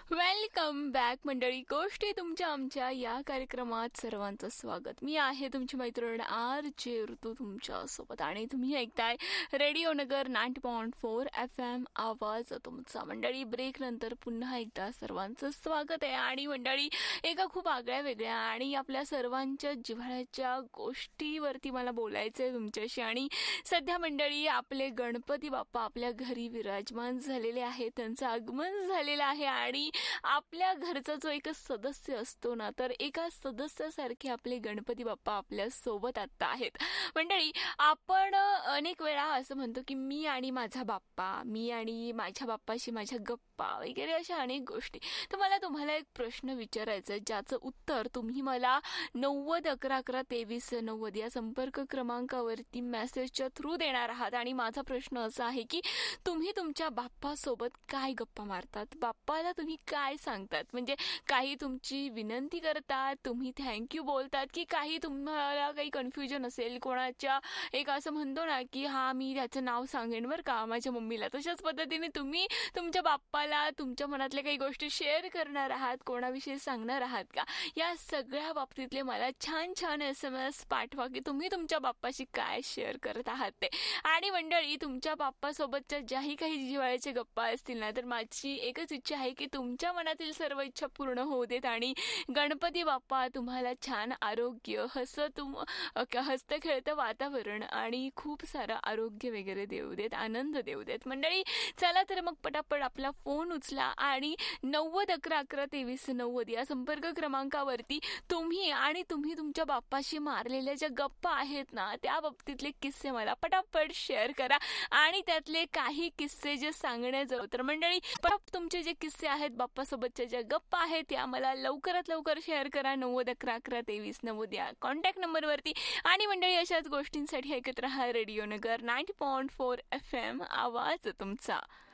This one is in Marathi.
वेलकम बॅक मंडळी. गोष्टी तुमच्या आमच्या या कार्यक्रमात सर्वांचं स्वागत. मी आहे तुमची मैत्रीण RJ ऋतू तुमच्या सोबत आणि तुम्ही ऐकताय रेडिओ नगर 90.4 FM आवाज तुमचा. मंडळी, ब्रेक नंतर पुन्हा एकदा सर्वांचं स्वागत आहे. आणि मंडळी, एका खूप आगळ्या वेगळ्या आणि आपल्या सर्वांच्या जिव्हाळ्याच्या गोष्टीवरती मला बोलायचं आहे तुमच्याशी. आणि सध्या मंडळी, आपले गणपती बाप्पा आपल्या घरी विराजमान झालेले आहेत, त्यांचं आगमन झालेलं आहे. आणि आपल्या घरचा जो एक सदस्य असतो ना, तर एका सदस्यासारखे आपले गणपती बाप्पा आपल्या सोबत आता आहेत. मंडळी, आपण अनेक वेळा असं म्हणतो की मी आणि माझा बाप्पा, मी आणि माझ्या बाप्पाशी माझ्या गप्पा वगैरे अशा अनेक गोष्टी. तर मला तुम्हाला एक प्रश्न विचारायचा आहे, ज्याचं उत्तर तुम्ही मला 9011112390 या संपर्क क्रमांकावरती मेसेजच्या थ्रू देणार आहात. आणि माझा प्रश्न असा आहे की तुम्ही तुमच्या बाप्पासोबत काय गप्पा मारतात, बाप्पाला तुम्ही काय सांगतात? म्हणजे काही तुमची विनंती करतात, तुम्ही थँक्यू बोलतात, की काही तुम्हाला काही कन्फ्युजन असेल कोणाच्या, एक असं म्हणतो ना की हा मी त्याचं नाव सांगेन बरं का माझ्या मम्मीला, तशाच पद्धतीने तुम्ही तुमच्या बाप्पाला तुमच्या मनातल्या काही गोष्टी शेअर करणार आहात, कोणाविषयी सांगणार आहात का? या सगळ्या बाबतीतले मला छान छान SMS पाठवा की तुम्ही तुमच्या बाप्पाशी काय शेअर करत आहात ते. आणि मंडळी, तुमच्या बाप्पासोबतच्या ज्याही काही जिव्हाळ्याच्या गप्पा असतील ना, तर माझी एकच इच्छा आहे की तुमच्या मनातील सर्व इच्छा पूर्ण होऊ देत आणि गणपती बाप्पा तुम्हाला छान आरोग्य, हसतं खेळतं वातावरण आणि खूप सारं आरोग्य वगैरे देऊ देत, आनंद देऊ देत. मंडळी, चला तर मग पटापट आपला फोन उचला आणि 9011112390 या संपर्क क्रमांकावरती तुम्ही तुमच्या बाप्पाशी मारलेल्या ज्या गप्पा आहेत ना, त्या बाबतीतले किस्से मला पटापट शेअर करा. आणि त्यातले काही किस्से जे सांगण्याजो, तर मंडळी, तुमचे जे किस्से आहेत, बाप्पासोबतच्या ज्या गप्पा आहेत, त्या मला लवकरात लवकर शेअर करा 9011112390 या कॉन्टॅक्ट नंबरवरती. आणि मंडळी, अशाच गोष्टींसाठी ऐकत राहा रेडिओ नगर 90.4 FM आवाज तुमचा.